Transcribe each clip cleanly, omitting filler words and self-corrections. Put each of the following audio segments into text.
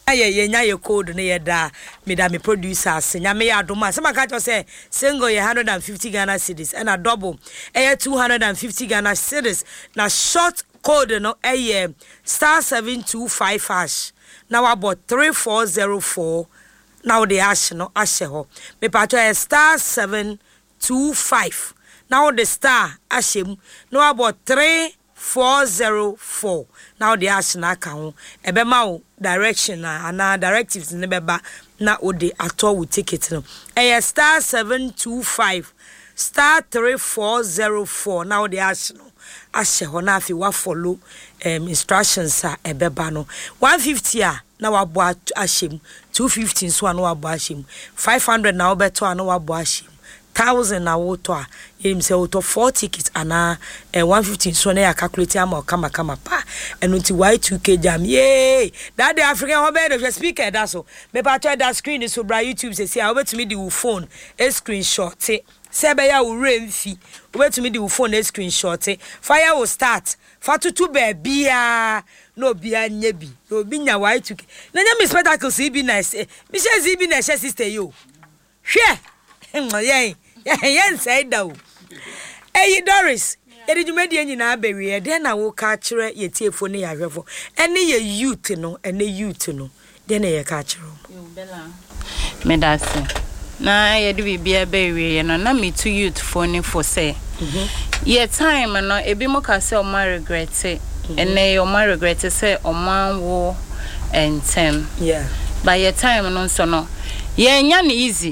Nya ye code na ye da me da me producers nya me ya adoma se maka to say single ye 150 Ghana cedis and a double 250 Ghana cedis na short code no *725 hash now about 3404 now the hash no ashe ho me pato *725 now the star ashem no about 3404 now the hash na ka ho ebe ma wo direction na directives ne beba na ode ato wo ticket no *725 *3404 now the hash no ashe ho na afi wa follow instructions ebeba no 150 na wa bo ashem 250 so na wa bo ashem 500 na obeto na wa bo ashem 1000 na woto a yim se woto 4 tickets ana 150 so na ya calculate am kama pa enunti Y2K jam yay that the African hobby the speaker that so me pa try that screen so bra YouTube say I obetumi the phone a screenshot sebe ya wo remfi obetumi the phone a screenshot fire will start fatutu be bia no bia nya bi no bi nya Y2K na nya me spectacle see be nice me say be nice sister yo hwe yen say dawo Hey Doris edi jumedi nyina abewe de na wo ka kire ye tiefo ne ya hwefo ene ye youth no de na ye ka kire yo bela medase na ye de bibia bewe no na me to youth for ne for say ye time no ebi mo ka say o ma regret ene o ma regret say o man wo entem by ye time no so no ye nya ne easy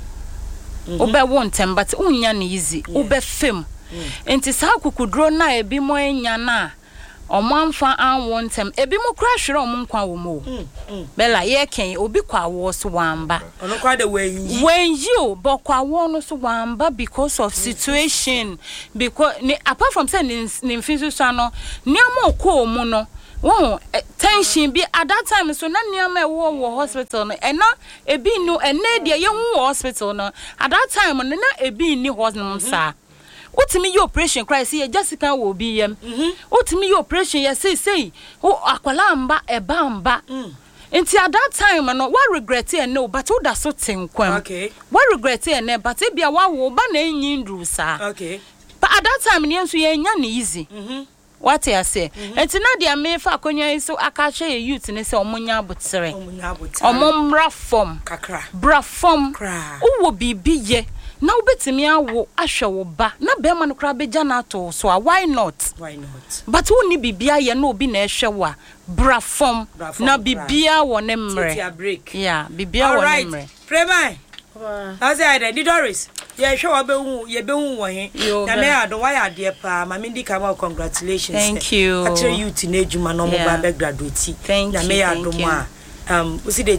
obe won tem but unya ne easy obe fem enti sa kukudro na ebi mo enya na omanfa an won tem ebi mo crash ro mo nkwa wo mo bela ye ken obi kwa wo so wamba ono kwa de wenyi bokwa wo no so wamba because of situation because apart from say ni mfinsu so no ni amoko mu no won tension bi at that time so na niam e wo hospital no ena ebi no ena de ye hu hospital no at that time no na ebi ni hospital sa utimi your operation cry say Jessica will be utimi your operation ye say akwala mba eba mba enti at that time no what regret e no but wo da so tenkwam okay what regret e no but e bia wa wo ba na enyi ndru sa okay but at that time ni enso ye nya na easy what you say enti na dia me fa akonya so akache ye youth ne se omunya abotere omumra form kakra bra form wo bibi ye na obetimi awo ahwe wo ba na be ma no kra be jana to so why not but who ni bibia ye na obi na ehwe wa bra form na bibia wo ne mre yeah bibia wo ne mre Prema how's it Doris yeah sure ye be hu wo he na me ado why ade pa ma me ndika ma congratulations thank you actually youth na ejuma no mo ba graduate na me ado ma was it the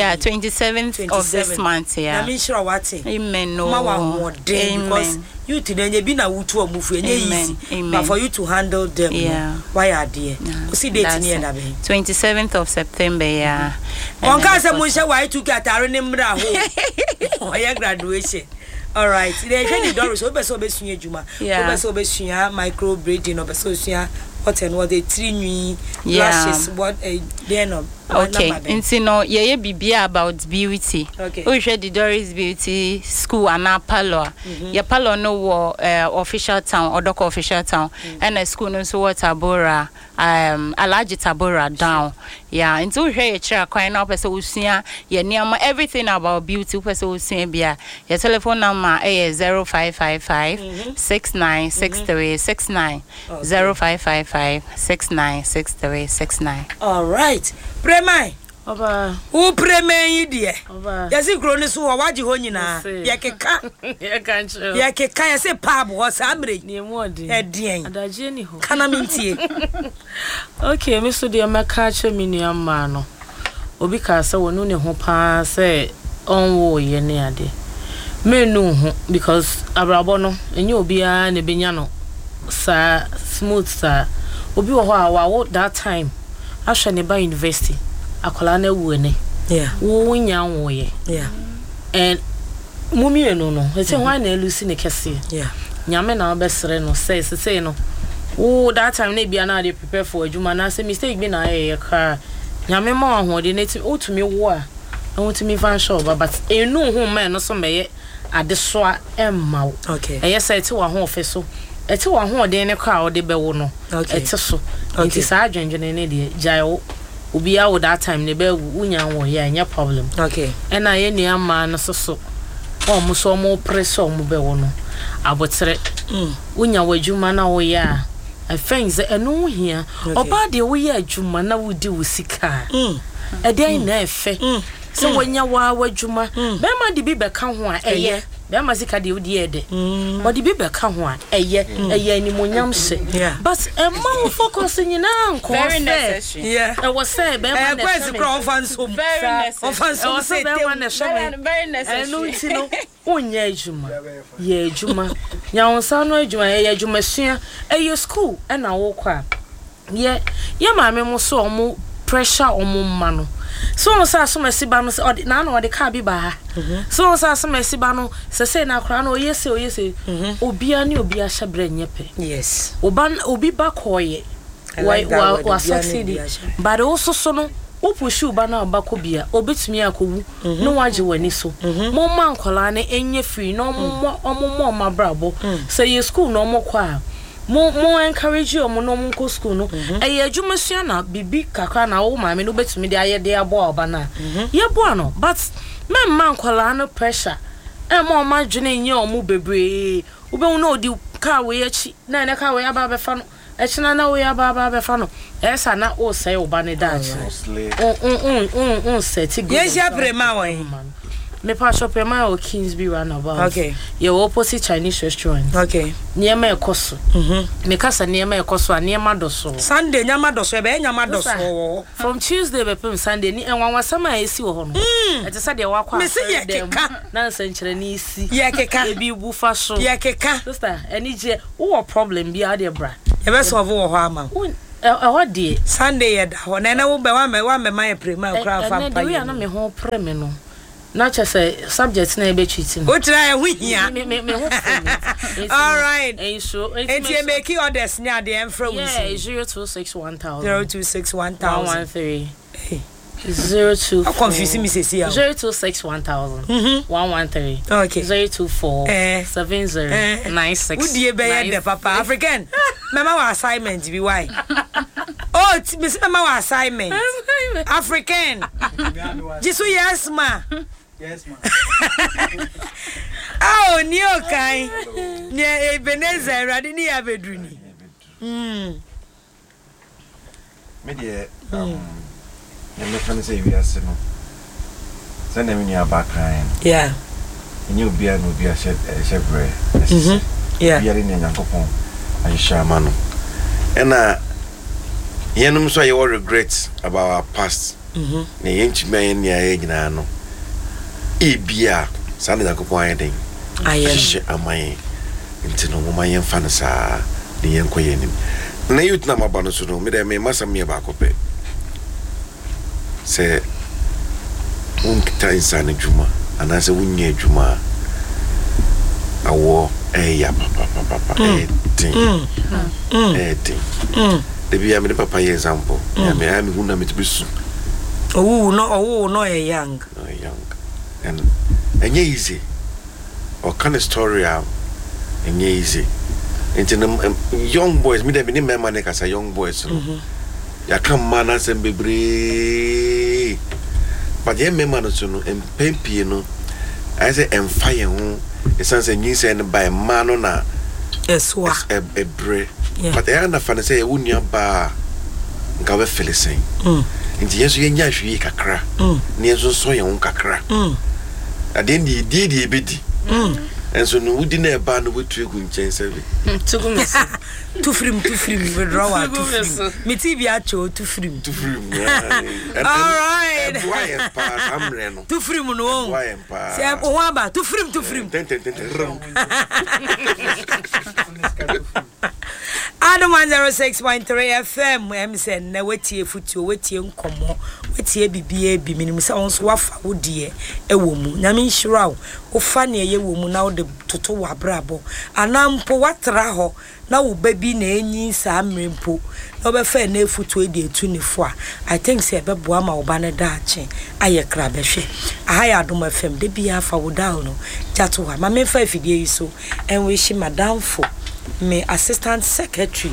27th of this month na me sure what amen no ma wa ho because you today be na wutu omufu enye easy but for you to handle them why are there was it date near that 27th of September on ka say mo nse why to get are ne mra ho o ya graduation all right they shey the Doris o be so be sua ejuma o be so be sua micro braiding o be so sua what and what they three lashes what they no okay nti no ye bibia about beauty we share the Doris Beauty School and Apollo ya Apollo no wo official town odoko official town and a school no so what Tabora Alaji Tabora down nti we share ye kira kwan na person usua ye niam everything about beauty person usua bia your telephone number is 0555 696369 0555 696369 all right Prema Oba who preme die yesi kro ne so waji ho nyina ye keka ye keka ye se pub ho samre ni mode edien adaje ni ho kana mintie okay me so de maka che minuama no obi ka se wonu ne ho pa se onwo ye ne ade menu ho because abrabo no enye obi a ne benya no sa smooth sa obi wo ho a wa that time ahwe ne ba university akola na wuene wo nya wo ye and mumi enu no ese hwan na elusi ne kese nyame na obesere no say no wo that time na bia na dey prepare for adwuma na say mistake bi na ye ka nyame ma ho de neti otumi wo a otumi fan show but enu ho man no so meye adesoa emma okay eye say ti wa ho ofeso eti wa ho de ne kwa de be wo no eti so nti sa adwenjene ne de jai obi a wo that time ne be wunya wo ya nya problem okay ena ye ni ama no so o mo so mo pressure mo be wo no abotre wunya wadwuma na wo ya afenze enu hia oba de wo ya adwuma na wo di wo sika e dey na efe so wonya wa wadwuma be ma de bi be ka ho a eye be ma sika de wo di ede o de bi be ka ho a eye ni monyam se but e ma wo focus nyina nko very necessary e was say be ma kwesi kro fanso very necessary fanso say very necessary enu ti no onya adwuma ye adwuma nyaonsa no adwuma ye adwuma sua ye school e na wo kwa ye maame mo so omo pressure omo ma no so on sa so masiba no na na ode ka bi ba ha so on sa so masiba no se na kra no oyese obia ni obia hyebre nyepe yes obi ba koye wa succeed but also so no opushu ba na ba ko bia obetumi akowu no waje wani so mo man kola na enye free no mo ma brabo say ye school no mo kwa mo encourage you mo no mo ko school no e adwuma sua na bibi kakra na wo maame no betumi de aye de abo oba na ye bo no but man kola no pressure e mo ma dwene nye o mo bebre wo be no di ka we achi na ne ka we aba be fa no e china na we aba be fa no e sa na o say oba ne dachi set go yes ya prema won me pa shop my o Kingsby runabout okay your opposite Chinese restaurant okay near my ekoso me kasa near my ekoso near my doso Sunday nyama doso be nyama doso from Tuesday be pem Sunday ni enwa sama esi wo ho no e te say de wa kwa me se ye keka na nsankyere ni isi ye keka e bi bu fa so ye keka sister eni je wo problem bi ade bra e be solve wo ho ama what dey Sunday ye da ho na wo be wa me my prema kra fa pa we na me ho preme no na say subject na ebe cheating o try hu hia me ho all right and so and you make orders near the enfra we yeah 0261,000 0261,000 02 confusing me say 0261,000 113 okay 024 70 96 who dey be the papa African mama wa assignment be why oh miss mama wa assignment African jisu yes ma oh ni okai ni Ebenezer radi ni abeduni me dey me fan say we are no send them in background yeah you be no be a shebre yeah be in Yankopon and Shamano and yenum so you regret about our past na yenchi men ya egina no ebia sane Yankopon ayeden ayeshe amai ntino mo mayen fan sa de yenkoyenim na youth na mabano so no me dem me masam me ba kope se unkita insane juma anase wunye juma awo ya papa de bi am de papa ye example ya me am huna me tibisu oh no young and enye easy or kind of story am enye easy into young boys me dem ni member ne kasa young boys no ya come man asem bebre but ye member no so no empempie no I say emfire ho esanse nyinse ne by man no na eswa ebre but I understand say you nya ba nka we felicen nti yeso ye nya hwie kakra ne yeso so ye ho kakra adendi di ebedi enso no wudi na eba no wetu egu nchen sebe tugumesi tufrim withdraw tufrim me tv acho tufrim all right why pass amre no tufrim no why pass se o wa ba tufrim Adam 106.3 FM MSN na wetie futu wetie nkomo wetie bibie bi minim se won so wafa wodie ewo mu nyame nhira wo fa ne ye wo mu na wo de toto wa brabo anampo watra ho na wo babi na enyi sa mrempo na wo be fa na futu e de etu ne fo a I think say be boa ma wo ba ne da ache aye kra be hwe aha ya Adam FM de bia fa wo down no jato ha ma me fa afidie yi so en we shi madam fo me assistant secretary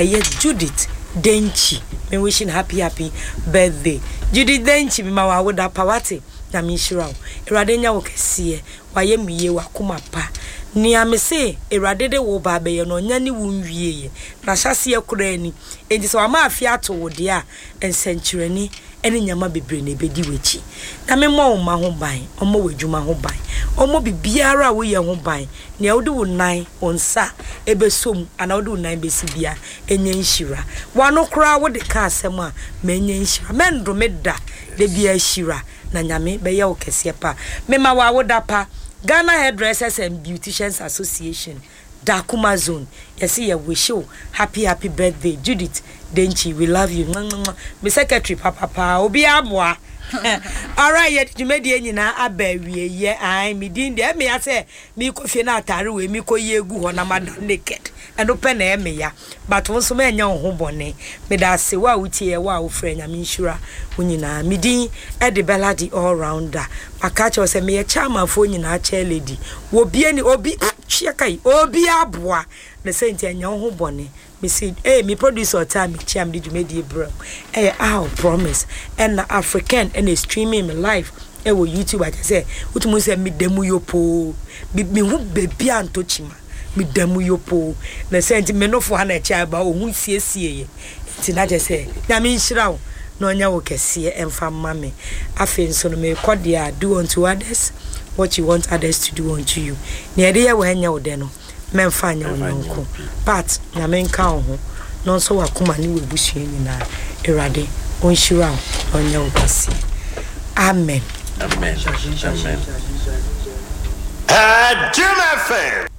Judith Denchi me wishing happy birthday Judith Denchi me ma wa woda pawate na me shira wo erade nya wo kese waye miye wakoma pa ni amese erade de wo ba be ye no nya ni wo nwie ye na hyase ekura ani enti so ama afia to wo de a ensenkyereni ene nyama bebre na ebedi wechi na me mo ma ho ban omo wadwuma ho ban omo bibiara wo ye ho ban ne awde wo nan onsa ebesom ana awde wo nan besibia enye nhira wano kra wo de ka asem a menye nhira mendo meda de bia nhira na nyame be ye wo kese pa me ma wa wo da pa Ghana Hairdressers and Beauticians Association Dakuma Zone yes ye wish you happy birthday Judith Denchi, we love you. Me secretary papa obi aboa. All right, yet you made any na abewie ye I me din de me say me ko fie na atare we me ko ye gu ho na madam naked. And open na me ya. But won so me nya ho bone. Me da se wa wutie wa wo frɛ nya me nsura wonyina me din e de beladi all rounder. Maka cho se me ye chairman fo nyina chair lady. Wo bie ni obi hye kai obi aboa. Na se ntia nya ho bone. Me said, hey, me producer time, Cham did you made the bro? Hey, I'll promise. And African and a streaming live. Hey, will YouTube, I say, what must say me demu yo po? Me who baby and touch him. Me demu yo po. The sentiment of one child about who see. Tina just say, Yamin Shroud. No, no, okay, see, and from mammy. I feel so me cordia do unto others what you want others to do unto you. Near there, when you're deno. Men fanya onko but na men ka ho no so wakoma ni webusu nyina erade onhira onya obasi amen amen amen Jim FM